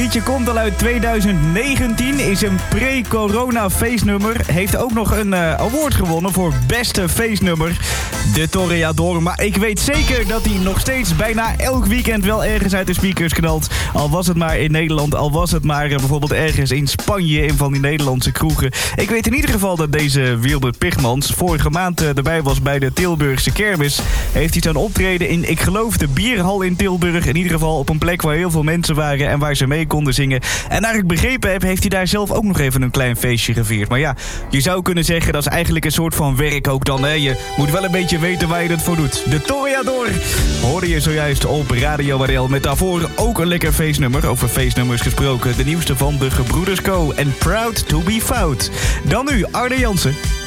liedje komt al uit 2019, is een pre-corona feestnummer. Heeft ook nog een award gewonnen voor beste feestnummer, de Toreador. Maar ik weet zeker dat hij nog steeds bijna elk weekend wel ergens uit de speakers knalt. Al was het maar in Nederland, al was het maar bijvoorbeeld ergens in Spanje in van die Nederlandse kroegen. Ik weet in ieder geval dat deze Wilbert Pigmans vorige maand erbij was bij de Tilburgse kermis. Heeft hij zo'n optreden in, ik geloof, de bierhal in Tilburg. In ieder geval op een plek waar heel veel mensen waren en waar ze mee konden zingen. En naar ik begrepen heb, heeft hij daar zelf ook nog even een klein feestje gevierd. Maar ja, je zou kunnen zeggen, dat is eigenlijk een soort van werk ook dan, hè. Je moet wel een beetje weten waar je het voor doet. De Toreador hoorde je zojuist op Radio Waddel. Met daarvoor ook een lekker feestnummer. Over feestnummers gesproken. De nieuwste van de Gebroeders Co. En Proud to be Fout. Dan nu Arne Jansen.